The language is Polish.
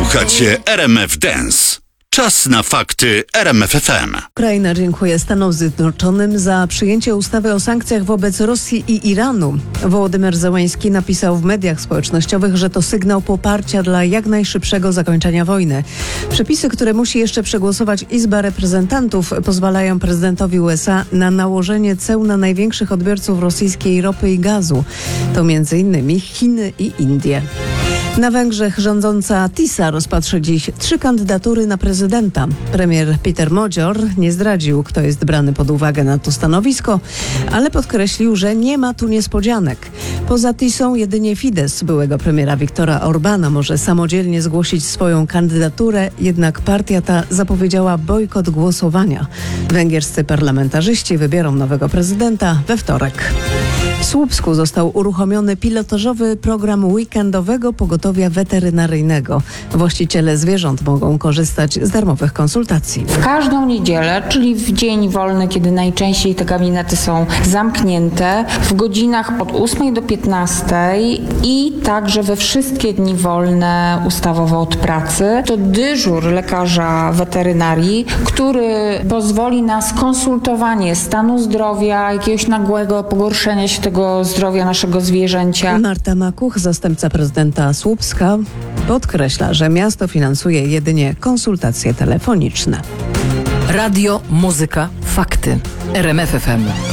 Słuchacie RMF Dance. Czas na fakty RMF FM. Ukraina dziękuje Stanom Zjednoczonym za przyjęcie ustawy o sankcjach wobec Rosji i Iranu. Wołodymyr Zełenski napisał w mediach społecznościowych, że to sygnał poparcia dla jak najszybszego zakończenia wojny. Przepisy, które musi jeszcze przegłosować Izba Reprezentantów, pozwalają prezydentowi USA na nałożenie ceł na największych odbiorców rosyjskiej ropy i gazu. To m.in. Chiny i Indie. Na Węgrzech rządząca TISA rozpatrzy dziś 3 kandydatury na prezydenta. Premier Peter Modzior nie zdradził, kto jest brany pod uwagę na to stanowisko, ale podkreślił, że nie ma tu niespodzianek. Poza TISą jedynie Fidesz byłego premiera Viktora Orbana może samodzielnie zgłosić swoją kandydaturę, jednak partia ta zapowiedziała bojkot głosowania. Węgierscy parlamentarzyści wybiorą nowego prezydenta we wtorek. W Słupsku został uruchomiony pilotażowy program weekendowego pogotowia weterynaryjnego. Właściciele zwierząt mogą korzystać z darmowych konsultacji. W każdą niedzielę, czyli w dzień wolny, kiedy najczęściej te gabinety są zamknięte, w godzinach od 8 do 15 i także we wszystkie dni wolne ustawowo od pracy, to dyżur lekarza weterynarii, który pozwoli na skonsultowanie stanu zdrowia, jakiegoś nagłego pogorszenia się tego zdrowia naszego zwierzęcia. Marta Makuch, zastępca prezydenta Słupska, podkreśla, że miasto finansuje jedynie konsultacje telefoniczne. Radio, muzyka, fakty. RMF FM.